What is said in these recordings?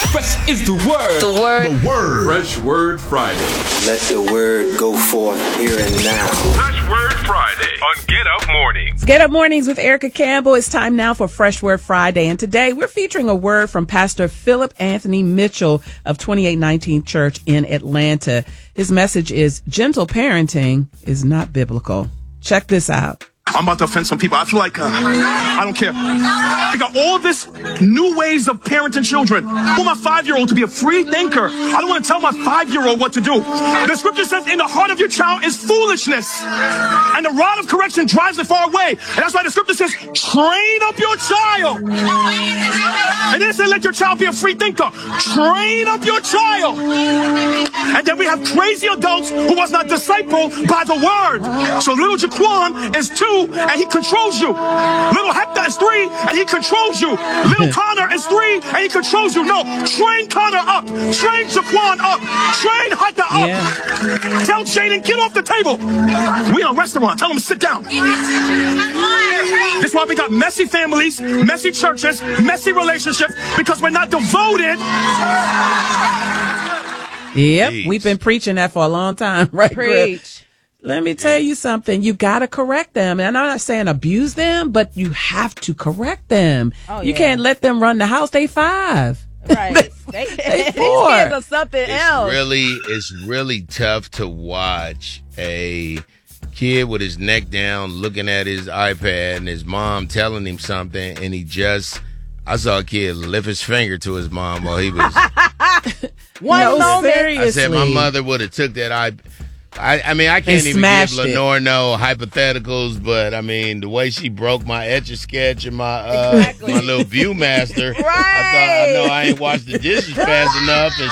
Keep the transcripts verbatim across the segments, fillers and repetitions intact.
Fresh is the word. The word. The word. Fresh Word Friday. Let the word go forth here and now. Fresh Word Friday on Get Up Mornings. Get Up Mornings with Erica Campbell. It's time now for Fresh Word Friday. And today we're featuring a word from Pastor Philip Anthony Mitchell of twenty-eight nineteen Church in Atlanta. His message is gentle parenting is not biblical. Check this out. I'm about to offend some people. I feel like, uh, I don't care. I got all this new ways of parenting children. I want my five-year-old to be a free thinker. I don't want to tell my five-year-old what to do. The scripture says, in the heart of your child is foolishness, and the rod of correction drives it far away. And that's why the scripture says, train up your child. And then it said, let your child be a free thinker. Train up your child. And then we have crazy adults who was not discipled by the word. So little Jaquan is two, and he controls you. Little Hector is three, and he controls you. Little Connor is three, and he controls you. No, train Connor up. Train Jaquan up. Train Hector up. Yeah. Tell Jaden, get off the table. We in a restaurant. Tell him to sit down. This is why we got messy families, messy churches, messy relationships, because we're not devoted. Yep, Jeez. We've been preaching that for a long time, right? Preach. Griff? Let me tell you something. You got to correct them. And I'm not saying abuse them, but you have to correct them. Oh, you yeah. can't let them run the house. They five. Right. they, they four. These kids are something it's else. Really, it's really tough to watch a kid with his neck down looking at his iPad and his mom telling him something, and he just, I saw a kid lift his finger to his mom while he was. One no, moment. Seriously. I said my mother would have took that iPad. I, I mean, I can't even give Lenore no hypotheticals, but I mean, the way she broke my Etch-a-Sketch and my uh, exactly. my little Viewmaster, right. I thought I know I ain't washed the dishes fast enough, and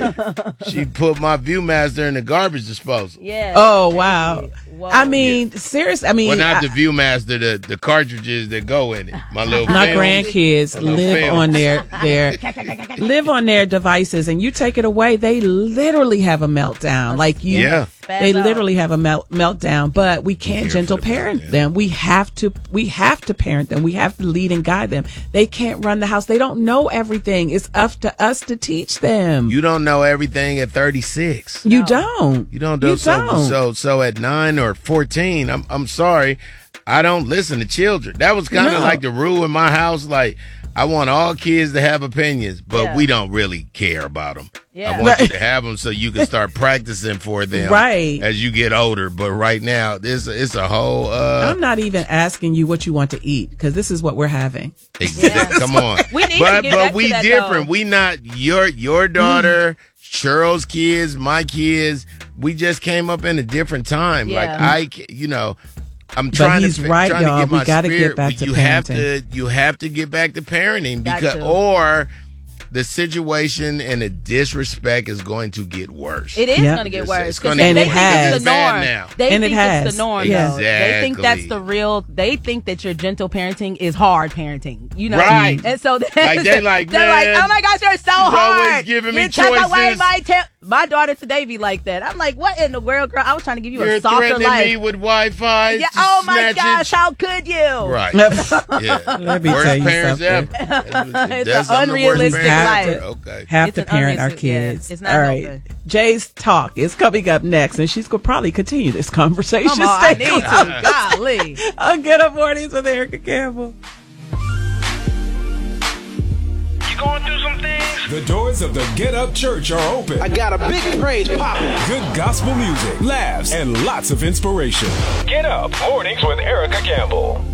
she she put my Viewmaster in the garbage disposal. Yeah. Oh wow. Whoa. I mean, yeah. seriously. I mean, well, not I, the Viewmaster, the the cartridges that go in it. My little my film, grandkids live film. on their their live on their devices, and you take it away, they literally have a meltdown. Like you, yeah. They literally have a melt, meltdown, but we can't gentle parent them. We have to, we have to parent them. We have to lead and guide them. They can't run the house. They don't know everything. It's up to us to teach them. You don't know everything at thirty-six. You no. don't. You don't do you so, don't. so. So at nine or fourteen, I'm I'm sorry, I don't listen to children. That was kind of No. like the rule in my house. Like, I want all kids to have opinions, but yeah. we don't really care about them. Yeah. I want you to have them so you can start practicing for them right. as you get older. But right now, this it's a whole. Uh, I'm not even asking you what you want to eat because this is what we're having. Exactly. Come on. We need but to get but back we to that, different. though. We not your your daughter, Cheryl's kids, my kids. We just came up in a different time. Yeah. Like I, ca- you know. I'm trying but he's to right, trying y'all. to get we my got to spirit. get back to you parenting. have to you have to get back to parenting Got because to. or the situation and the disrespect is going to get worse. It is Yep. going to get It's- worse. it's 'cause gonna they And think it has. it's the norm. now. They And it think has. it's the norm. Yeah. Though. They think that's Exactly. the real. They think that your gentle parenting is hard parenting. You know, Right. And so Like, they like, they're like, man, oh my gosh, you're so she's always hard. giving me you took away choices. my te- my daughter today be like that. I'm like, what in the world, girl? I was trying to give you You're a softer threatening life. me with Wi-Fi. Yeah. to Oh my snatch gosh, it. how could you? Right. yeah. Let me worst tell you parents something. ever. That's, It's that's an I'm the worst unrealistic parent life. ever. Okay. Have It's to an parent our unrealistic- yeah, kids. it's not All no right. good. Jay's talk is coming up next, and she's going to probably continue this conversation. Come on, I Stay need tuned. to. Golly. I'll Get Up Mornings with Erica Campbell. You going through some things? The doors of the Get Up Church are open. I got a big praise popping. Good gospel music, laughs, and lots of inspiration. Get Up Mornings with Erica Campbell.